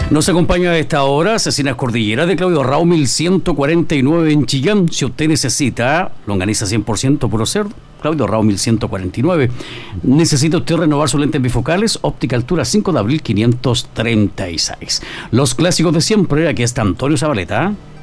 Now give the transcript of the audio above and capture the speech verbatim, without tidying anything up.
Nos acompaña a esta hora Cecinas Cordillera de Claudio Rao mil ciento cuarenta y nueve en Chillán. Si usted necesita longaniza cien por ciento puro cerdo, Claudio Rao mil ciento cuarenta y nueve. ¿Necesita usted renovar sus lentes bifocales? Óptica Altura cinco de abril quinientos treinta y seis. Los clásicos de siempre, aquí está Antonio Zabaleta.